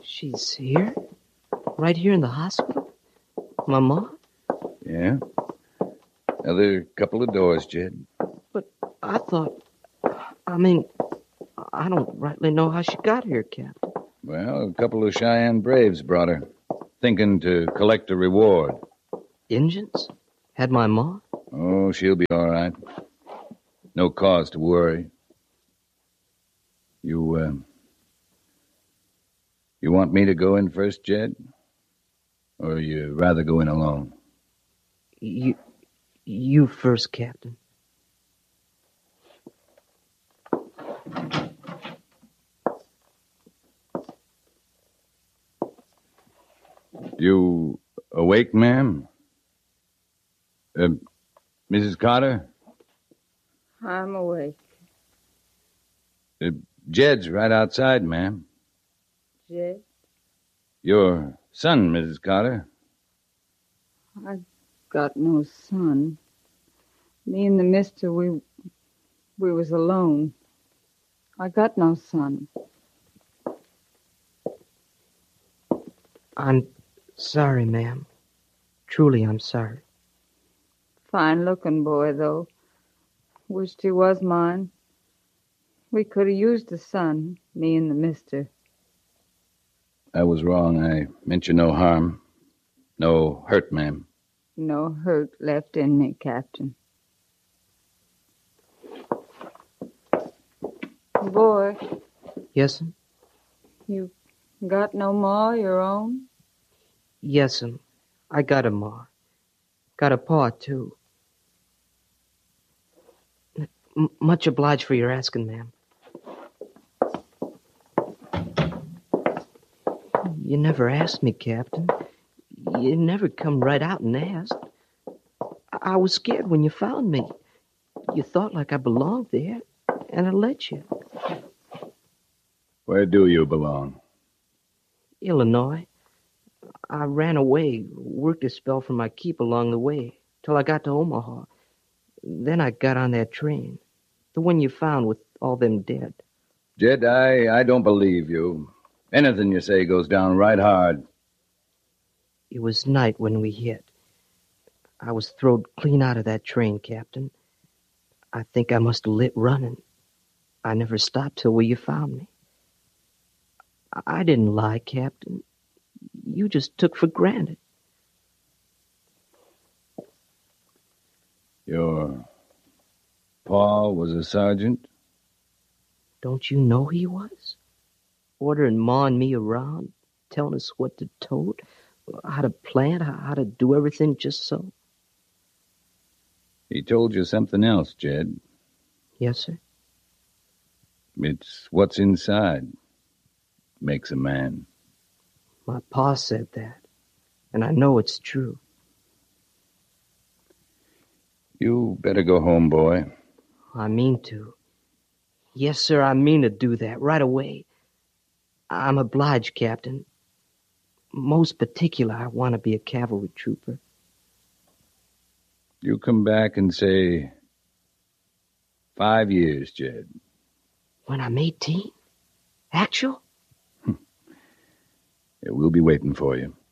She's here? Right here in the hospital? My mom? Yeah. Another couple of doors, Jed. But I thought... I don't rightly know how she got here, Captain. Well, a couple of Cheyenne Braves brought her, thinking to collect a reward. Injuns? Had my mom? Oh, she'll be all right. No cause to worry. You want me to go in first, Jed? Or you rather go in alone? You first, Captain. You awake, ma'am? Mrs. Carter? I'm awake. Jed's right outside, ma'am. Jed? Your son, Mrs. Carter. I got no son. Me and the mister, we was alone. I got no son. I'm sorry, ma'am. Truly, I'm sorry. Fine-looking boy, though. Wished he was mine. We could have used a son, me and the mister. I was wrong. I meant you no harm. No hurt, ma'am. No hurt left in me, Captain. Boy. Yes'm? You got no ma your own? Yes'm. I got a ma. Got a pa, too. Much obliged for your asking, ma'am. You never asked me, Captain. You never come right out and asked. I was scared when you found me. You thought like I belonged there, and I let you. Where do you belong? Illinois. I ran away, worked a spell for my keep along the way, till I got to Omaha. Then I got on that train. The one you found with all them dead. Jed, I don't believe you. Anything you say goes down right hard. It was night when we hit. I was throwed clean out of that train, Captain. I think I must have lit running. I never stopped till where you found me. I didn't lie, Captain. You just took for granted. Your pa was a sergeant? Don't you know he was? Ordering Ma and me around, telling us what to tote, how to plant, how to do everything just so. He told you something else, Jed. Yes, sir? It's what's inside makes a man. My pa said that, and I know it's true. You better go home, boy. I mean to. Yes, sir, I mean to do that right away. I'm obliged, Captain. Most particular, I want to be a cavalry trooper. You come back and say 5 years, Jed. When I'm 18? Actual? We'll be waiting for you.